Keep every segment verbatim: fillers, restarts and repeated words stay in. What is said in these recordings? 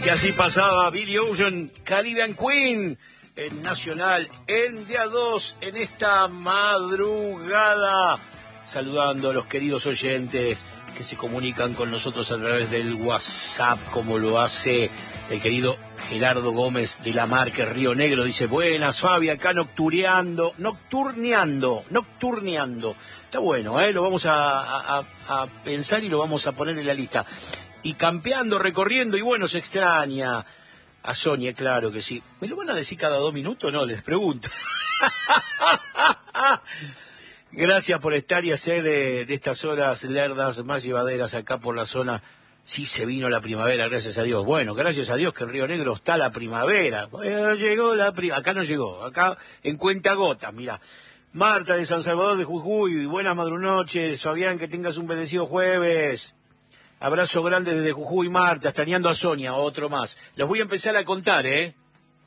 Y así pasaba Billy Ocean, Caribbean Queen, en Nacional, en día dos, en esta madrugada, saludando a los queridos oyentes que se comunican con nosotros a través del WhatsApp, como lo hace el querido Gerardo Gómez de la Marca Río Negro. Dice: buenas, Fabi, acá noctureando, nocturneando, nocturneando. Está bueno, ¿eh? Lo vamos a, a, a pensar y lo vamos a poner en la lista. Y campeando, recorriendo, y bueno, se extraña a Sonia, claro que sí. ¿Me lo van a decir cada dos minutos? No, les pregunto. Gracias por estar y hacer de, de estas horas lerdas más llevaderas acá por la zona. Sí se vino la primavera, gracias a Dios. Bueno, gracias a Dios que en Río Negro está la primavera. Bueno, llegó la primavera. Acá no llegó, acá en cuentagotas, mirá. Marta de San Salvador de Jujuy, buenas madrunoches. Fabián, que tengas un bendecido jueves. Abrazo grande desde Jujuy, Marta, extrañando a Sonia, otro más. Los voy a empezar a contar, ¿eh?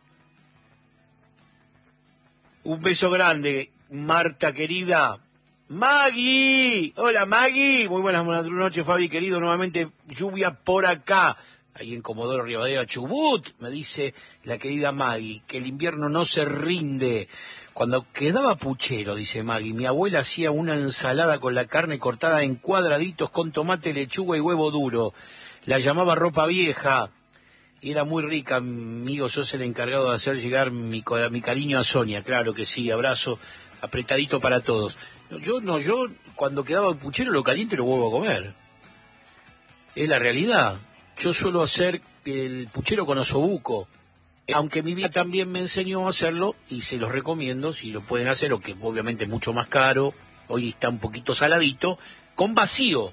Un beso grande, Marta querida. Maggie, hola Maggie, muy buenas noches, Fabi querido, nuevamente lluvia por acá, ahí en Comodoro Rivadavia, Chubut, me dice la querida Maggie, que el invierno no se rinde. Cuando quedaba puchero, dice Maggie, mi abuela hacía una ensalada con la carne cortada en cuadraditos con tomate, lechuga y huevo duro. La llamaba ropa vieja. Era muy rica, amigo, sos el encargado de hacer llegar mi, mi cariño a Sonia. Claro que sí, abrazo apretadito para todos. Yo no, yo cuando quedaba puchero lo caliente lo vuelvo a comer. Es la realidad. Yo suelo hacer el puchero con osobuco. Aunque mi vida también me enseñó a hacerlo, y se los recomiendo, si lo pueden hacer, o que obviamente es mucho más caro, hoy está un poquito saladito, con vacío.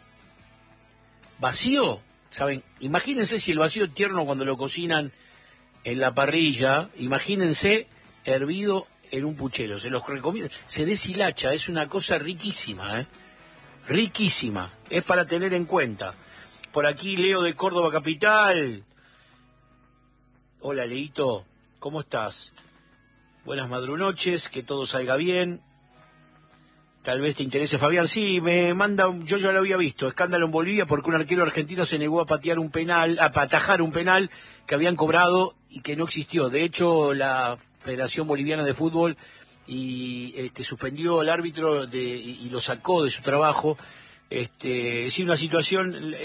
¿Vacío? ¿Saben? Imagínense si el vacío es tierno cuando lo cocinan en la parrilla, imagínense hervido en un puchero, se los recomiendo. Se deshilacha, es una cosa riquísima, ¿eh? Riquísima, es para tener en cuenta. Por aquí Leo de Córdoba Capital. Hola, Leito, ¿cómo estás? Buenas madrunoches, que todo salga bien. Tal vez te interese, Fabián. Sí, me manda, yo ya lo había visto, escándalo en Bolivia porque un arquero argentino se negó a patear un penal, a atajar un penal que habían cobrado y que no existió. De hecho, la Federación Boliviana de Fútbol y este suspendió al árbitro de, y, y lo sacó de su trabajo. Este, es una situación